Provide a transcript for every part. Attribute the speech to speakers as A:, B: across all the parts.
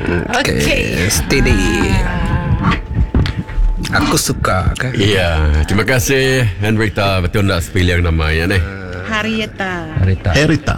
A: Okay, steady. Aku suka kan?
B: Ya, terima kasih Henrita. Betul tak pilih yang namanya ni?
C: Harrieta.
D: Herita.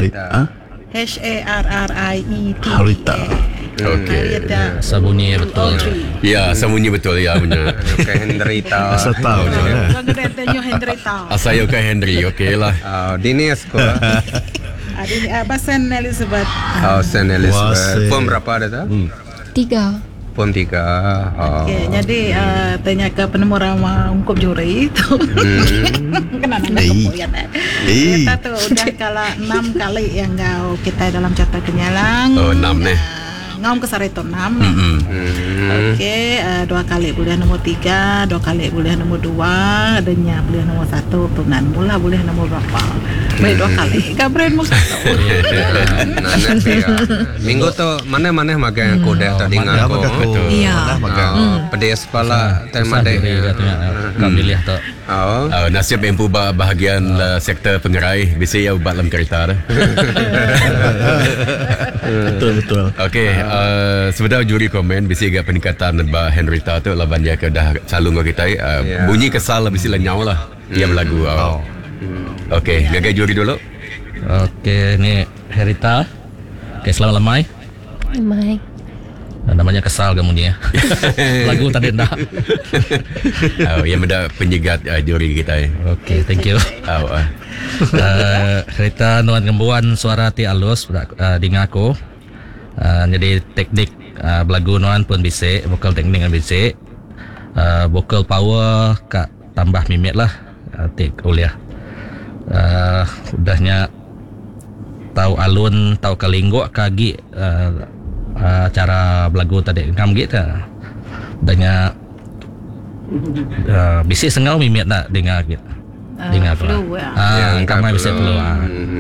C: Harrieta.
D: Harita.
B: Okey.
C: Harrieta.
E: Sabunyi betul.
B: Ya, sembunyi betul ya punya.
A: Okay, Henrita.
D: Asal tahu je lah.
C: Jangan datanya Henrietta.
B: Saya ke Henry, okey lah.
A: Dini sekolah.
C: Ada ni Basen Elizabeth.
A: Saint Elizabeth.
D: Wah,
A: Form berapa ada tu?
F: 3.
A: Form 3.
C: Okay, jadi tanya ke penemu ramah ungkup juri tu. Kena nama kemudian. Kita tu udah kala 6 kali yang kita dalam carta kenyalang.
B: Oh, 6 ni.
C: Ngom ke Sarito 6. Okey, 2 kali boleh nombor 3, 2 kali boleh nombor 2, adanya boleh nombor 1, penan mula boleh nombor berapa. Baik 2 kali. Kabren mu 1.
A: Minggu tu mana-mana makan kuda tadi ngaku.
F: Iya.
A: Pedes kepala tema dek.
E: Kau pilih tak?
A: Oh.
B: Nasib yang pubah bahagian sektor pengerai. Bisa ya ubat dalam kereta dah.
D: Betul.
B: Okey, sebenarnya juri komen bisa agak peningkatan Mbak Henrita tu lawan dia ke dah selalu ngau kita. Bunyi kesal bisa lenyau lah. Dia berlagu. Okey, gagal juri dulu.
E: Okey, ni Herita. Okey, selamat lamai.
F: Mai.
E: Namanya kesal kamu ni ya. Lagu tadi dah.
B: Yang ada penyegat juri kita.
E: Okey, thank you. Herita nuan ngembuan suara ti alus dengan aku. Jadi teknik belagu nuan pun bisa, vokal teknik bisa. Vocal power kak tambah mimik lah. Tik kuliah. Udahnya tahu alun, tahu kalinggo kagi cara belagu tadi ngam gitu. Udahnya bisa sengau mimik nak dengar gitu. Dengar tu. Kamai bisa keluar.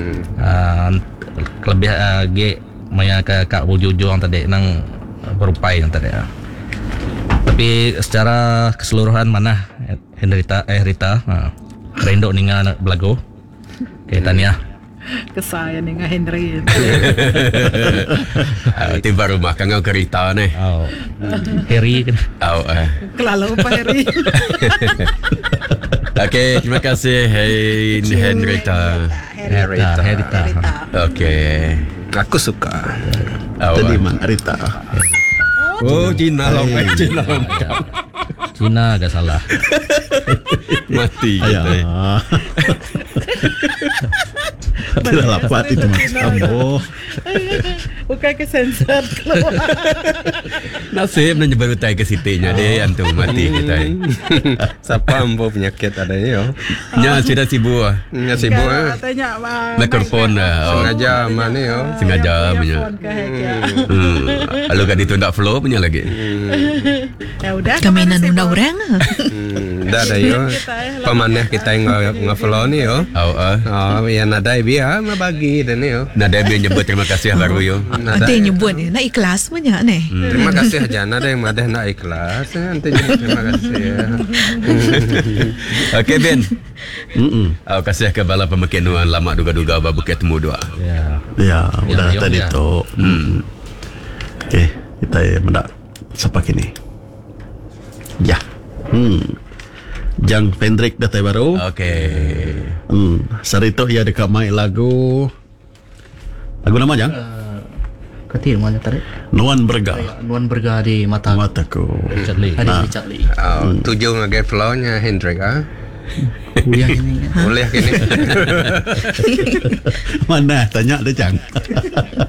E: Lebih ge maya ke kak wujujung tadi nang berupai yang tadi. Tapi secara keseluruhan mana Rita Rendo ninga belagu. Okay, Tania.
C: Kesaya dengan Henry.
B: Tiba rumah kangau kereta ni.
E: Harry kan.
C: Kelalu Pak Henry.
B: Okey, terima kasih Henrita.
E: Herita.
B: Okey.
A: Aku suka.
D: Tadi Mang Arita.
B: Oh, Cina long.
E: Cina agak salah.
B: Mati
D: Ayah.
B: kita.
D: Tidak lapat itu macam.
C: Bukan ke sensor keluar.
B: Nasib nak baru tay ke sitinya dia antum mati kita.
A: Siapa ambo penyakit ada yo?
B: Nya sudah sibuk.
A: Nya sibuk.
C: Tanya
B: Mikrofon
A: Sengaja mana yo?
B: Sengaja punya. Kalau kan itu tak flow punya lagi.
C: Ya udah.
F: Kami nan undang orang.
A: Dah ada yo. Pemanah kita ngaflow ni yo. Yang ada biar bagi dan yo.
B: Nada dia nyebut terima kasih baru yo.
F: Ada yang nyebut ni, nak ikhlas banyak ni.
A: Terima kasih aja. Ada yang madah nak ikhlas. Nanti terima kasih.
B: Okey Ben. Kasih ke bala pemakinuan lama duga-duga bukit temu dua.
D: Ya, udah
E: Yang
D: tadi
E: ya.
D: tu. Okey, kita mendak siapa kini? Ya. Jang Pendrik dah tahu baru.
B: Okey.
D: Sarito ia dekat mic lagu. Lagu nama Jang?
E: Katil mana tadi?
D: Nuan Berga.
E: Nuan berga di mata
D: Mataku.
E: Charlie. Hari Charlie.
A: Tujuh ngagai flow-nya Hendrik
E: Kuliah ini.
A: Boleh kini.
D: Mana tanya dia Jang.